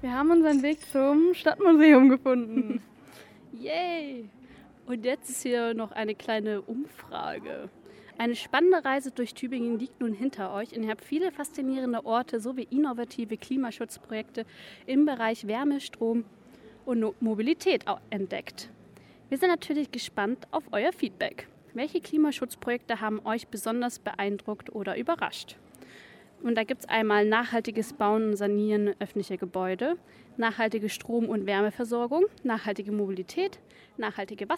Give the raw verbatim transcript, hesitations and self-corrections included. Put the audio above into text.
Wir haben unseren Weg zum Stadtmuseum gefunden. Yay! Und jetzt ist hier noch eine kleine Umfrage. Eine spannende Reise durch Tübingen liegt nun hinter euch und ihr habt viele faszinierende Orte sowie innovative Klimaschutzprojekte im Bereich Wärme, Strom und Mobilität entdeckt. Wir sind natürlich gespannt auf euer Feedback. Welche Klimaschutzprojekte haben euch besonders beeindruckt oder überrascht? Und da gibt es einmal nachhaltiges Bauen und Sanieren öffentlicher Gebäude, nachhaltige Strom- und Wärmeversorgung, nachhaltige Mobilität, nachhaltige Wasser